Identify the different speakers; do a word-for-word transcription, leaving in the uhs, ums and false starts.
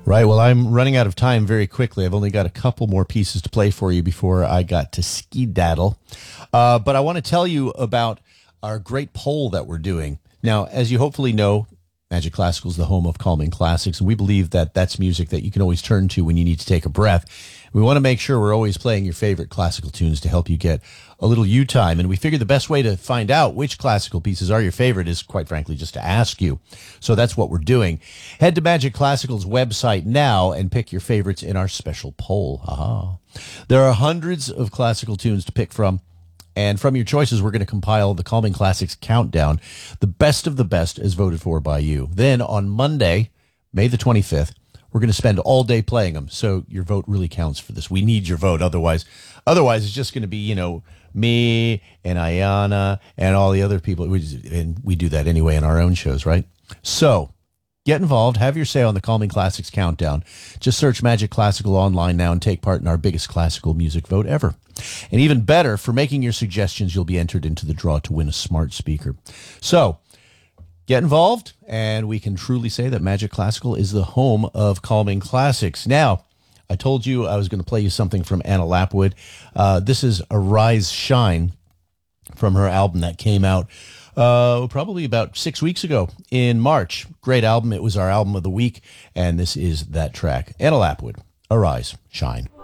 Speaker 1: Right. Well, I'm running out of time very quickly. I've only got a couple more pieces to play for you before I got to skedaddle. Uh, but I want to tell you about our great poll that we're doing. Now, as you hopefully know, Magic Classical is the home of calming classics, and we believe that that's music that you can always turn to when you need to take a breath. We want to make sure we're always playing your favorite classical tunes to help you get a little you time. And we figure the best way to find out which classical pieces are your favorite is, quite frankly, just to ask you. So that's what we're doing. Head to Magic Classical's website now and pick your favorites in our special poll. Aha. There are hundreds of classical tunes to pick from. And from your choices, we're going to compile the Calming Classics Countdown. The best of the best is voted for by you. Then on Monday, May the twenty-fifth, we're going to spend all day playing them. So your vote really counts for this. We need your vote. Otherwise, otherwise it's just going to be, you know, me and Ayana and all the other people. We just, and we do that anyway in our own shows, right? So get involved. Have your say on the Calming Classics Countdown. Just search Magic Classical online now and take part in our biggest classical music vote ever. And even better, for making your suggestions, you'll be entered into the draw to win a smart speaker. So get involved, and we can truly say that Magic Classical is the home of calming classics. Now, I told you I was going to play you something from Anna Lapwood. Uh, this is Arise Shine from her album that came out uh, probably about six weeks ago in March. Great album. It was our album of the week, and this is that track. Anna Lapwood, Arise Shine.